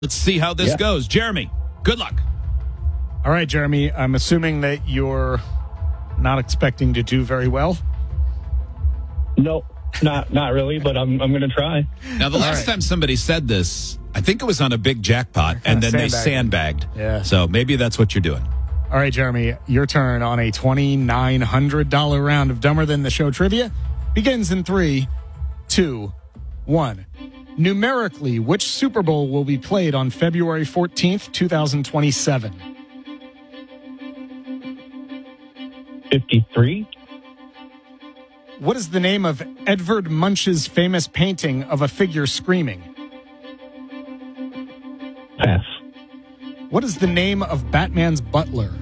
Let's see how this goes. Jeremy, good luck. All right, Jeremy, I'm assuming that you're not expecting to do very well. No, not really, but I'm going to try. Now, the last time somebody said this, I think it was on a big jackpot, and then they sandbagged. Yeah. So maybe that's what you're doing. All right, Jeremy, your turn on a $2,900 round of Dumber Than the Show trivia begins in 3, 2, 1. Numerically, which Super Bowl will be played on February 14th, 2027? 53. What is the name of Edvard Munch's famous painting of a figure screaming? Pass. What is the name of Batman's butler?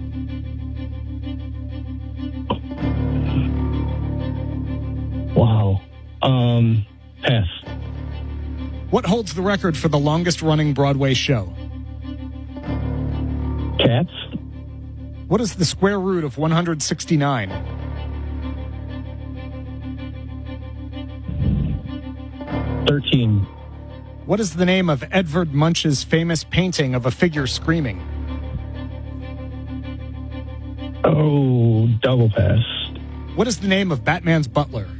Wow. Pass. What holds the record for the longest running Broadway show? Cats. What is the square root of 169? 13. What is the name of Edvard Munch's famous painting of a figure screaming? Oh, double pass. What is the name of Batman's butler?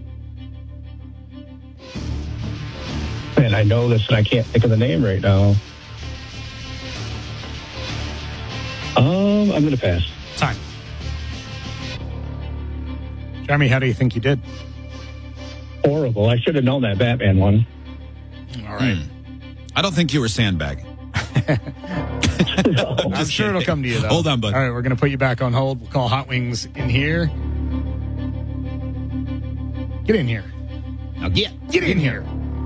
Man, I know this and I can't think of the name right now. I'm going to pass. Time. Jeremy, how do you think you did? Horrible. I should have known that Batman one. All right. I don't think you were sandbagging. I'm sure it'll come to you, though. Hold on, bud. All right, we're going to put you back on hold. We'll call Hot Wings in here. Get in here. Now get in here.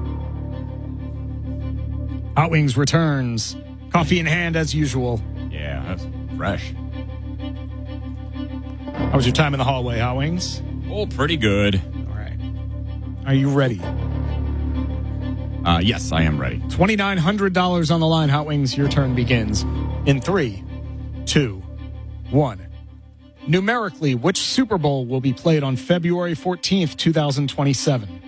Hot Wings returns. Coffee in hand as usual. Yeah, that's fresh. How was your time in the hallway, Hot Wings? Oh, pretty good. All right. Are you ready? Yes, I am ready. $2,900 on the line, Hot Wings. Your turn begins in 3, 2, 1. Numerically, which Super Bowl will be played on February 14th, 2027?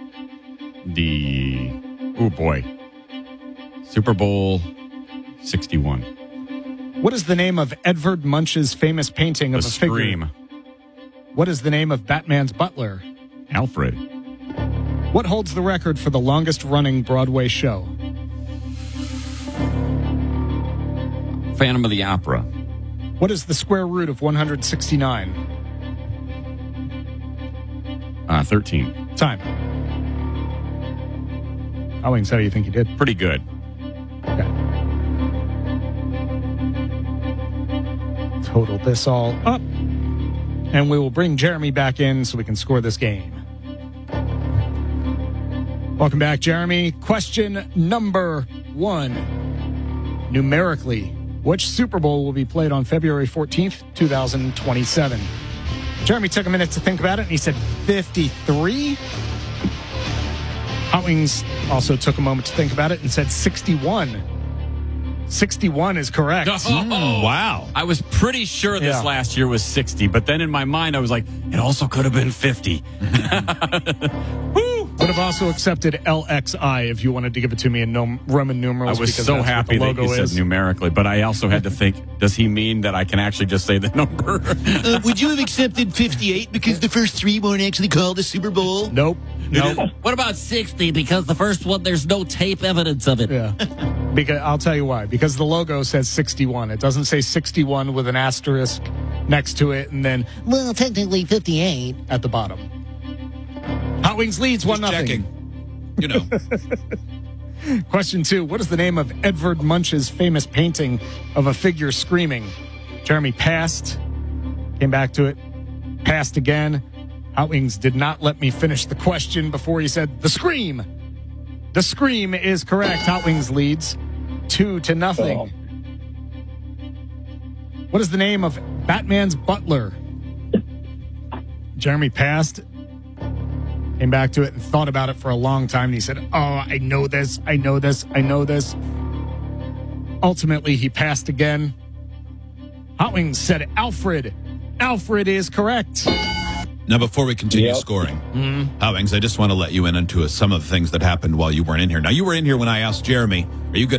Oh boy. Super Bowl 61. What is the name of Edvard Munch's famous painting of a figure? Scream. What is the name of Batman's butler? Alfred. What holds the record for the longest running Broadway show? Phantom of the Opera. What is the square root of 169? 13. Time. Hot Wings, how do you think you did? Pretty good. Okay. Total this all up. And we will bring Jeremy back in so we can score this game. Welcome back, Jeremy. Question number 1. Numerically, which Super Bowl will be played on February 14th, 2027? Jeremy took a minute to think about it, and he said 53. Hot Wings also took a moment to think about it and said 61. 61 is correct. Wow. I was pretty sure this last year was 60, but then in my mind I was like, it also could have been 50. Would have also accepted LXI if you wanted to give it to me in Roman numerals. I was because so that's happy what the that logo you is. said numerically, but I also had to think, does he mean that I can actually just say the number? Would you have accepted 58 because the first 3 weren't actually called a Super Bowl? Nope. What about 60? Because the first one, there's no tape evidence of it. Yeah. Because I'll tell you why. Because the logo says 61. It doesn't say 61 with an asterisk next to it and then, well, technically 58 at the bottom. Hot Wings leads 1-0. Checking. You know. Question 2. What is the name of Edvard Munch's famous painting of a figure screaming? Jeremy passed. Came back to it. Passed again. Hot Wings did not let me finish the question before he said, the Scream. The Scream is correct. Hot Wings leads 2-0. What is the name of Batman's butler? Jeremy passed. Came back to it and thought about it for a long time. And he said, I know this. I know this. I know this. Ultimately, he passed again. Hot Wings said Alfred. Alfred is correct. Now, before we continue scoring, Hot Wings, I just want to let you in into some of the things that happened while you weren't in here. Now, you were in here when I asked Jeremy, are you good